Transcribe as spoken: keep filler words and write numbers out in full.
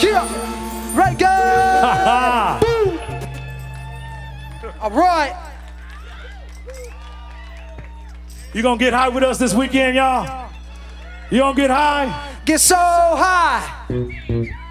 Yeah. Right, guys. Boom. All right. You gonna get high with us this weekend, y'all? You gonna get high? Get so high.